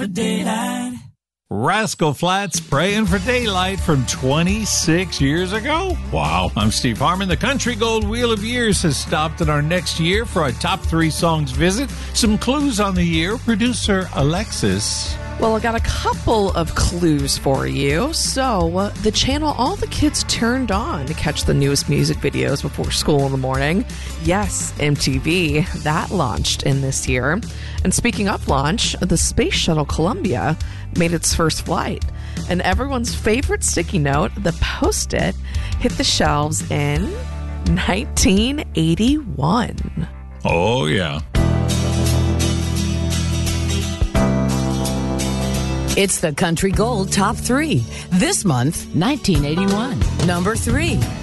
for daylight. Rascal Flatts Praying for Daylight from 26 years ago. Wow. I'm Steve Harmon. The Country Gold Wheel of Years has stopped at our next year for our top 3 songs visit. Some clues on the year. Producer Alexis. Well, I got a couple of clues for you. So, the channel all the kids turned on to catch the newest music videos before school in the morning. Yes, MTV. That launched in this year. And speaking of launch, the Space Shuttle Columbia made its first flight. And everyone's favorite sticky note, the Post-it, hit the shelves in 1981. Oh, yeah. It's the Country Gold Top 3. This month, 1981. Number 3.